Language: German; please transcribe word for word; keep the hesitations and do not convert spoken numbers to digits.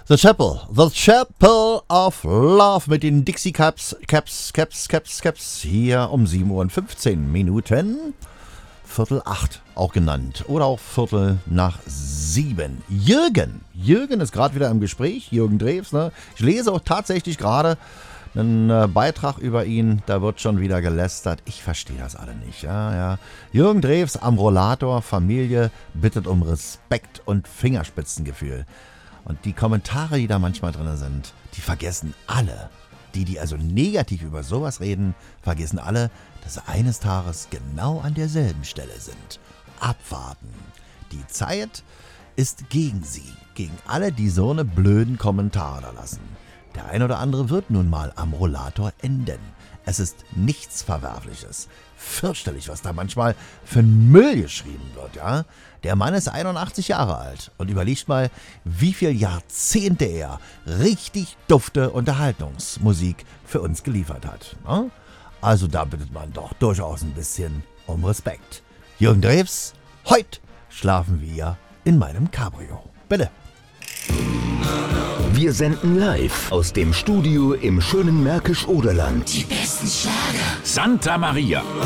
The Chapel, The Chapel of Love mit den Dixie Caps, Caps, Caps, Caps, Caps, hier um sieben Uhr und fünfzehn Minuten, Viertel acht auch genannt oder auch Viertel nach sieben. Jürgen, Jürgen ist gerade wieder im Gespräch, Jürgen Drews, ne? Ich lese auch tatsächlich gerade einen äh, Beitrag über ihn, da wird schon wieder gelästert. Ich verstehe das alle nicht, ja, ja. Jürgen Drews am Rollator, Familie bittet um Respekt und Fingerspitzengefühl. Und die Kommentare, die da manchmal drin sind, die vergessen alle. Die, die also negativ über sowas reden, vergessen alle, dass sie eines Tages genau an derselben Stelle sind. Abwarten. Die Zeit ist gegen sie. Gegen alle, die so eine blöden Kommentare da lassen. Der ein oder andere wird nun mal am Rollator enden. Es ist nichts Verwerfliches. Fürchterlich, was da manchmal für ein Müll geschrieben wird, ja. Der Mann ist einundachtzig Jahre alt und überlegt mal, wie viele Jahrzehnte er richtig dufte Unterhaltungsmusik für uns geliefert hat. Ne? Also da bittet man doch durchaus ein bisschen um Respekt. Jürgen Drews, heute schlafen wir in meinem Cabrio. Bitte. Wir senden live aus dem Studio im schönen Märkisch-Oderland. Die besten Schlager. Santa Maria.